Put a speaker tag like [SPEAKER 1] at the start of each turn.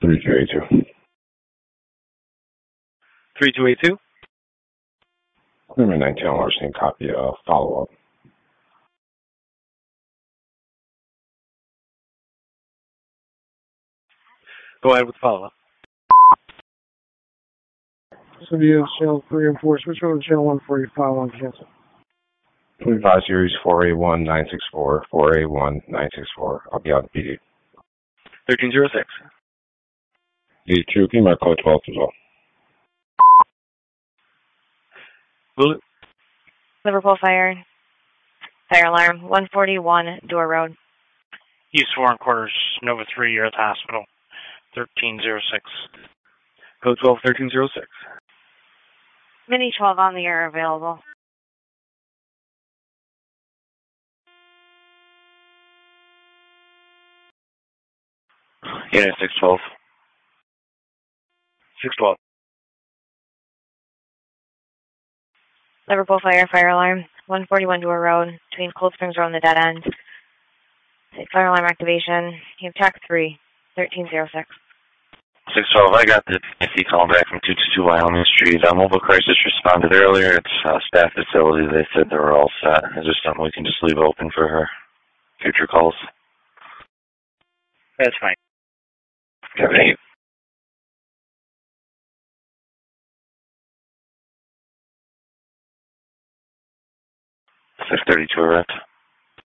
[SPEAKER 1] 3282.
[SPEAKER 2] 3282.
[SPEAKER 1] Clearman 19 Larson, copy follow-up.
[SPEAKER 2] Go ahead with the follow-up.
[SPEAKER 3] So you have channel 3 and 4. Switch over to channel 1 for your file on cancel.
[SPEAKER 1] 25 series 4A1964, 4A1964. I'll be on PD.
[SPEAKER 2] 1306.
[SPEAKER 1] 82, give me my code 12 as well.
[SPEAKER 2] Lulu.
[SPEAKER 4] Liverpool Fire. Fire alarm, 141 Door Road.
[SPEAKER 5] East Warren Quarters, Nova 3, you're at the hospital. 1306.
[SPEAKER 2] Code 12, 1306.
[SPEAKER 4] Mini 12 on the air available.
[SPEAKER 6] Unit 612.
[SPEAKER 2] 612.
[SPEAKER 4] Liverpool Fire, fire alarm, 141 Door Road, between Cold Springs Road and the dead end. Fire alarm activation. You have TAC 3, 1306.
[SPEAKER 6] 612, I got the NC call back from 222 Wyoming Street. Mobile crisis responded earlier. It's a staff facility. They said they were all set. Is there something we can just leave open for her future calls?
[SPEAKER 5] That's fine.
[SPEAKER 6] Okay. 632 arrived.